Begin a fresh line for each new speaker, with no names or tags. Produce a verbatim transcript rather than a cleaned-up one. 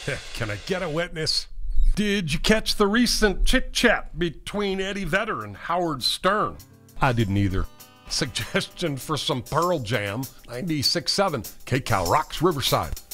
Can I get a witness? Did you catch the recent chit-chat between Eddie Vedder and Howard Stern? I didn't either. Suggestion for some Pearl Jam, ninety-six point seven K Cal Rocks Riverside.